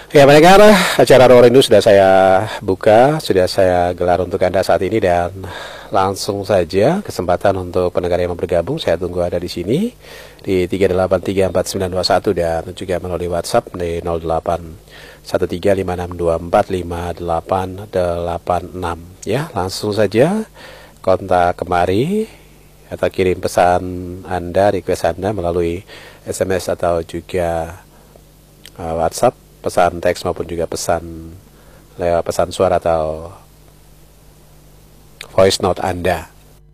Ya, pendengar, acara Roar Rindu sudah saya buka, sudah saya gelar untuk Anda saat ini, dan langsung saja kesempatan untuk pendengar yang mau bergabung. Saya tunggu ada di sini di 3834921 dan juga melalui WhatsApp di 081356245886 ya. Langsung saja kontak kemari atau kirim pesan Anda, request Anda melalui SMS atau juga WhatsApp, pesan teks maupun juga pesan lewat pesan suara atau voice note Anda.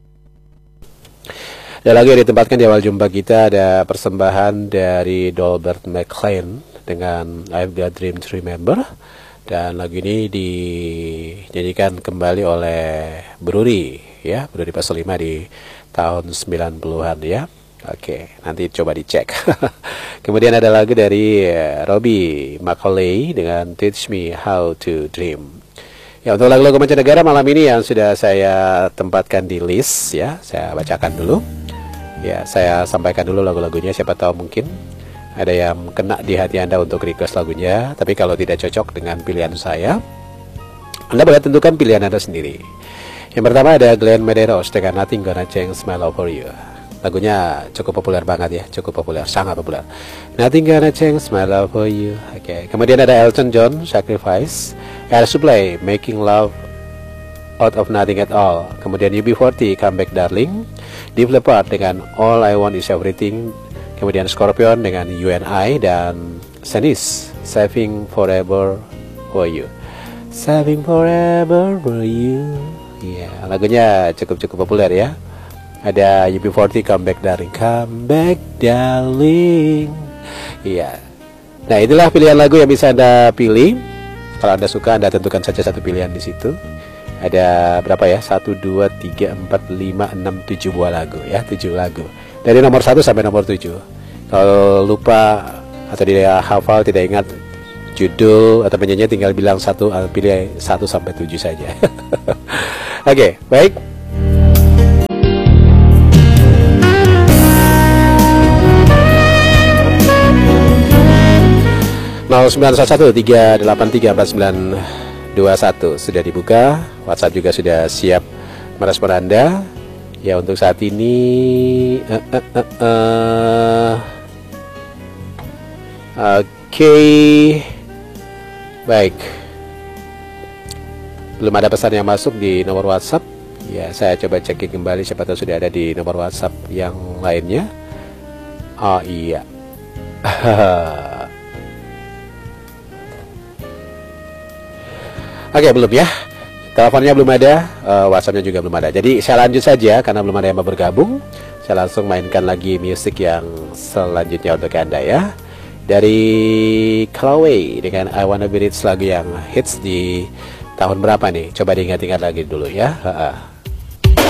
Dan lagi ditempatkan di awal jumpa kita ada persembahan dari Dolbert McLean dengan I've Got Dream to Remember, dan lagu ini dinyanyikan kembali oleh Bruri ya, Bruri Pasal 5 di tahun 90-an ya. Oke, nanti coba dicek. Kemudian ada lagu dari Robbie McAuley dengan Teach Me How to Dream. Ya, untuk lagu-lagu mancanegara malam ini yang sudah saya tempatkan di list ya, saya bacakan dulu. Ya, saya sampaikan dulu lagu-lagunya, siapa tahu mungkin ada yang kena di hati Anda untuk request lagunya. Tapi kalau tidak cocok dengan pilihan saya, Anda boleh tentukan pilihan Anda sendiri. Yang pertama ada Glenn Medeiros dengan Nothing Gonna Change My Love For You. Lagunya cukup populer banget ya, cukup populer, sangat populer. Nothing Gonna Change My Love For You. Oke. Kemudian ada Elton John, Sacrifice. Air Supply, Making Love Out of Nothing At All. Kemudian UB40, Come Back Darling. Def Leppard dengan All I Want Is Everything. Kemudian Scorpion dengan You and I, dan Senis, Saving Forever For You. Saving Forever For You. Ya, lagunya cukup populer ya. Ada UB40, Come Back Darling, Come Back Darling. Iya. Nah, itulah pilihan lagu yang bisa Anda pilih. Kalau Anda suka, Anda tentukan saja satu pilihan di situ. Ada berapa ya? 1, 2, 3, 4, 5, 6, 7 buah lagu ya, 7 lagu. Dari nomor 1 sampai nomor 7. Kalau lupa atau tidak hafal, tidak ingat judul atau penyanyinya, tinggal bilang satu, pilih 1 sampai 7 saja. Oke, baik. 0911-383-4921 sudah dibuka. WhatsApp juga sudah siap merespon Anda. Ya, untuk saat ini Oke. Baik. Belum ada pesan yang masuk di nomor WhatsApp. Ya, saya coba cekin kembali, siapa tahu sudah ada di nomor WhatsApp yang lainnya. Oh iya. Oke, belum ya. Teleponnya belum ada, WhatsAppnya juga belum ada. Jadi saya lanjut saja karena belum ada yang mau bergabung. Saya langsung mainkan lagi musik yang selanjutnya untuk Anda ya. Dari Chloe dengan I Wanna Be Rich, lagu yang hits di tahun berapa nih? Coba diingat-ingat lagi dulu ya.